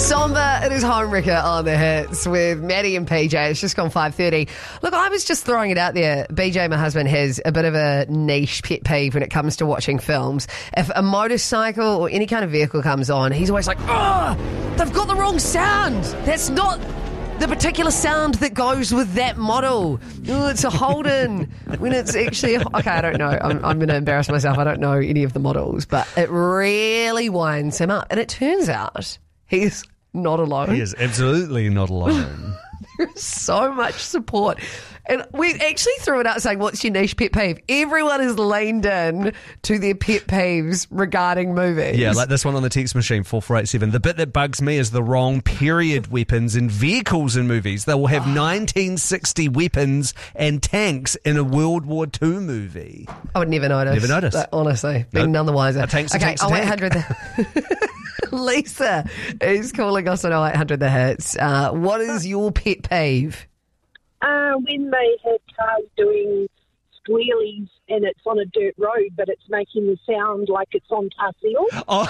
Somber, it is Homewrecker on the hits with Maddie and PJ. It's just gone 5:30. Look, I was just throwing it out there. BJ, my husband, has a bit of a niche pet peeve when it comes to watching films. If a motorcycle or any kind of vehicle comes on, he's always like, oh, they've got the wrong sound. That's not the particular sound that goes with that model. Oh, it's a Holden. When it's actually... Okay, I don't know. I'm going to embarrass myself. I don't know any of the models, but it really winds him up. And it turns out he's not alone. He is absolutely not alone. There's so much support. And we actually threw it out saying, what's your niche pet peeve? Everyone has leaned in to their pet peeves regarding movies. Yeah, like this one on the text machine, 4487. The bit that bugs me is the wrong period weapons in vehicles in movies. They will have 1960 weapons and tanks in a World War II movie. I would never notice. Never notice. Honestly. Being none the wiser. A tank's a okay, tank's a tank. 0800 Lisa is calling us on 0800 The Hits. What is your pet peeve? When they have cars doing wheelies and it's on a dirt road, but it's making the sound like it's on tar seal. Oh.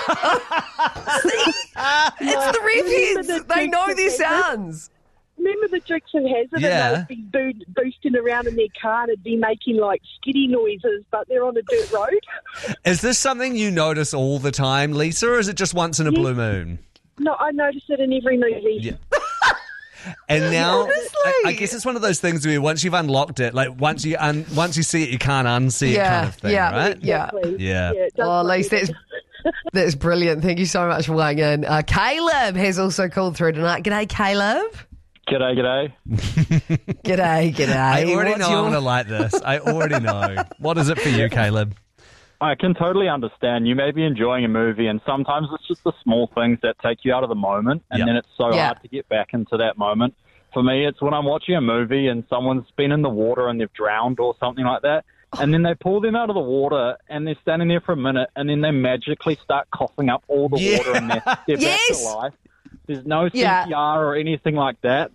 It's the redheads. They know their sounds. Remember the Dukes and Hazzard? Yeah. And they'd be boosting around in their car and it'd be making like skiddy noises, but they're on a dirt road. Is this something you notice all the time, Lisa, or is it just once in a blue moon? No, I notice it in every movie. Yeah. And now, Honestly. I guess it's one of those things where once you've unlocked it, like once you see it, you can't unsee it kind of thing, right? Yeah. Yeah. It does Oh, make Lisa, that's brilliant. Thank you so much for weighing in. Caleb has also called through tonight. G'day, Caleb. G'day. G'day. I already What's know I'm going to like this. I already know. What is it for you, Caleb? I can totally understand. You may be enjoying a movie, and sometimes it's just the small things that take you out of the moment, and then it's so hard to get back into that moment. For me, it's when I'm watching a movie and someone's been in the water and they've drowned or something like that, and then they pull them out of the water and they're standing there for a minute, and then they magically start coughing up all the water and they're back to life. There's no CPR or anything like that.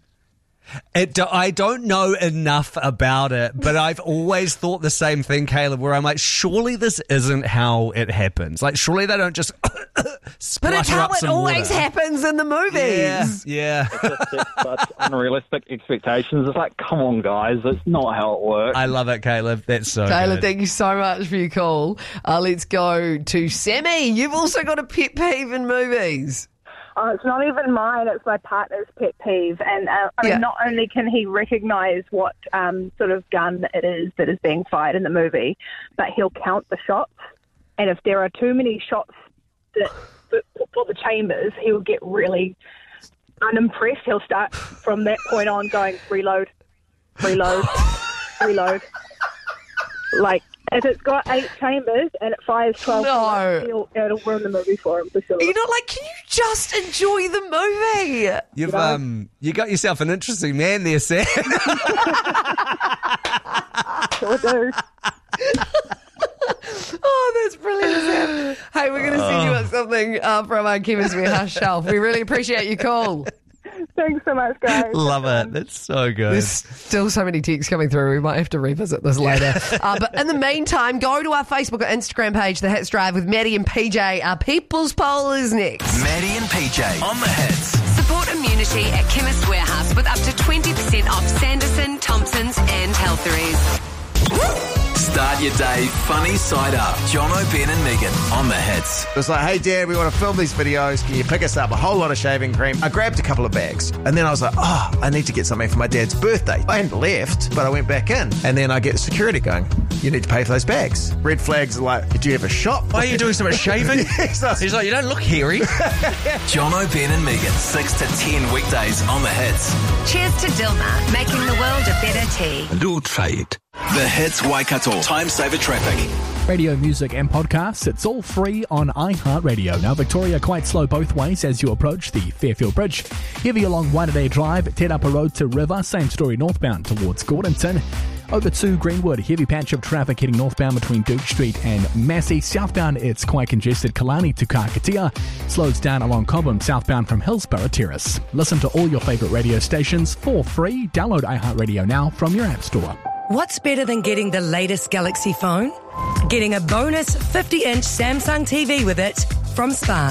I don't know enough about it, but I've always thought the same thing, Caleb, where I'm like, surely this isn't how it happens. Like, surely they don't just But it's how up it some always water. happens in the movies. Yeah. It's just set such unrealistic expectations. It's like, come on, guys, that's not how it works. I love it, Caleb. That's so Caleb, good. thank you so much for your call. Let's go to Sammy. You've also got a pet peeve in movies. It's not even mine, it's my partner's pet peeve. And I mean, not only can he recognise what sort of gun it is that is being fired in the movie, but he'll count the shots. And if there are too many shots for the chambers, he'll get really unimpressed. He'll start from that point on going, reload. Like, if it's got 8 chambers and it fires 12, it'll ruin the movie for him for sure. You're not like, can you just enjoy the movie? You've you got yourself an interesting man there, Sam. Sure do. Oh, that's brilliant, Sam. Hey, we're going to send you out something from our Kevin's Warehouse shelf. We really appreciate your call. Thanks so much, guys. Love it. That's so good. There's still so many texts coming through. We might have to revisit this later. But in the meantime, go to our Facebook or Instagram page, The Hits Drive with Maddie and PJ. Our People's Poll is next. Maddie and PJ on The Hits. Support immunity at Chemist Warehouse with up to 20% off Sanderson, Thompson's and Healtheries. Start your day funny side up. Jono, Ben and Megan on The Hits. It was like, hey, Dad, we want to film these videos. Can you pick us up a whole lot of shaving cream? I grabbed a couple of bags. And then I was like, I need to get something for my dad's birthday. I hadn't left, but I went back in. And then I get security going, you need to pay for those bags. Red flags are like, do you have a shop? Why are you doing so much shaving? He's like, you don't look hairy. Jono, Ben and Megan, 6 to 10 weekdays on The Hits. Cheers to Dilmah, making the world a better tea. Do try it. The Hits Waikato. Time saver traffic. Radio, music and podcasts, it's all free on iHeartRadio. Now, Victoria, quite slow both ways as you approach the Fairfield Bridge. Heavy along Waitanai Drive, Te Rapa Road to River, same story northbound towards Gordonton. Over to Greenwood, heavy patch of traffic heading northbound between Duke Street and Massey. Southbound, it's quite congested. Kalani to Kakatea. Slows down along Cobham, southbound from Hillsborough Terrace. Listen to all your favourite radio stations for free. Download iHeartRadio now from your app store. What's better than getting the latest Galaxy phone? Getting a bonus 50-inch Samsung TV with it from Spark.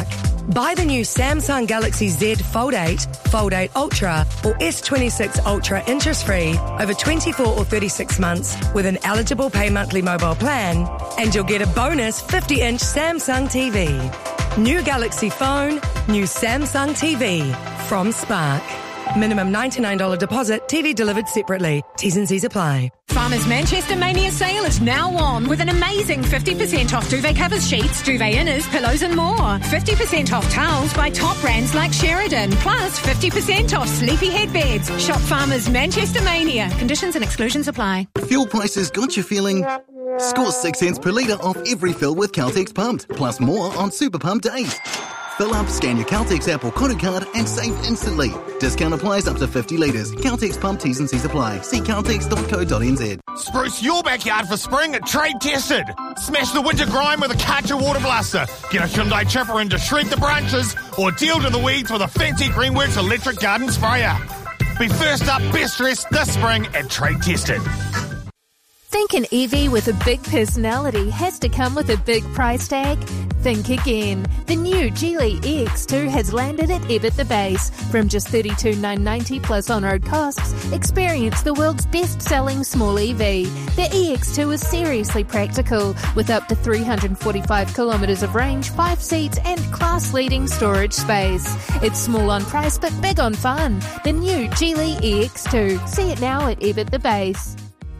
Buy the new Samsung Galaxy Z Fold 8, Fold 8 Ultra or S26 Ultra interest-free over 24 or 36 months with an eligible pay monthly mobile plan, and you'll get a bonus 50-inch Samsung TV. New Galaxy phone, new Samsung TV from Spark. Minimum $99 deposit, TV delivered separately. T's and C's apply. Farmers Manchester Mania sale is now on with an amazing 50% off duvet covers, sheets, duvet inners, pillows and more. 50% off towels by top brands like Sheridan. Plus 50% off sleepy headbeds. Shop Farmers Manchester Mania. Conditions and exclusions apply. Fuel prices got you feeling... Score 6 cents per litre off every fill with Caltex Pumped. Plus more on Super Pump days. Fill up, scan your Caltex app or Kodu card and save instantly. Discount applies up to 50 litres. Caltex Pump T's and C's apply. See caltex.co.nz. Spruce your backyard for spring at Trade Tested. Smash the winter grime with a Karcher water blaster. Get a Hyundai chipper in to shred the branches or deal to the weeds with a fancy Greenworks electric garden sprayer. Be first up, best dressed this spring at Trade Tested. Think an EV with a big personality has to come with a big price tag? Think again. The new Geely EX2 has landed at Ebb at the Base. From just $32,990 plus on-road costs, experience the world's best-selling small EV. The EX2 is seriously practical, with up to 345 kilometres of range, 5 seats and class-leading storage space. It's small on price but big on fun. The new Geely EX2. See it now at Ebb at the Base.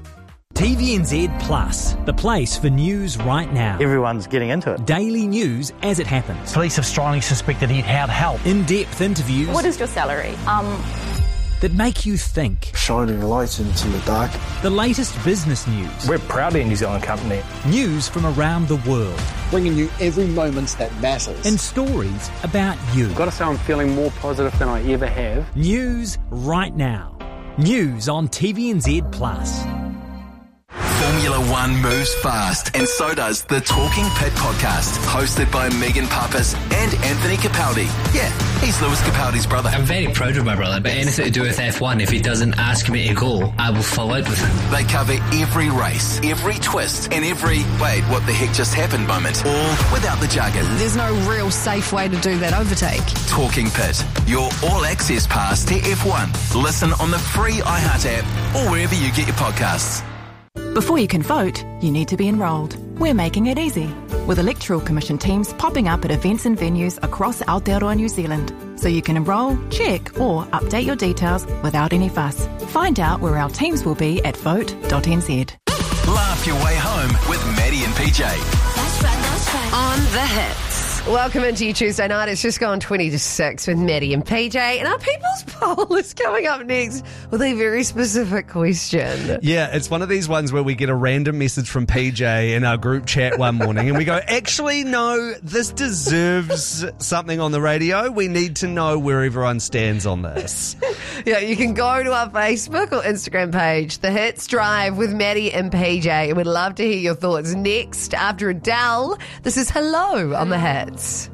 TVNZ Plus, the place for news right now. Everyone's getting into it. Daily news as it happens. Police have strongly suspected he'd had help. In-depth interviews. What is your salary? That make you think. Shining lights into the dark. The latest business news. We're proudly a New Zealand company. News from around the world. Bringing you every moment that matters. And stories about you. I've got to say I'm feeling more positive than I ever have. News right now. News on TVNZ Plus. Formula One moves fast, and so does the Talking Pit podcast, hosted by Megan Pappas and Anthony Capaldi. Yeah, he's Lewis Capaldi's brother. I'm very proud of my brother, but anything to do with F1, if he doesn't ask me to go, I will fall out with him. They cover every race, every twist, and every, wait, what the heck just happened moment, all without the jargon. There's no real safe way to do that overtake. Talking Pit, your all-access pass to F1. Listen on the free iHeart app or wherever you get your podcasts. Before you can vote, you need to be enrolled. We're making it easy, with Electoral Commission teams popping up at events and venues across Aotearoa, New Zealand, so you can enrol, check or update your details without any fuss. Find out where our teams will be at vote.nz. Laugh your way home with Maddie and PJ. That's right. On the hits. Welcome into your Tuesday night. It's just gone 20 to 6 with Maddie and PJ. And our People's Poll is coming up next with a very specific question. Yeah, it's one of these ones where we get a random message from PJ in our group chat one morning and we go, actually, no, this deserves something on the radio. We need to know where everyone stands on this. Yeah, you can go to our Facebook or Instagram page, The Hits Drive with Maddie and PJ. And we'd love to hear your thoughts. Next, after Adele, this is Hello on The Hits.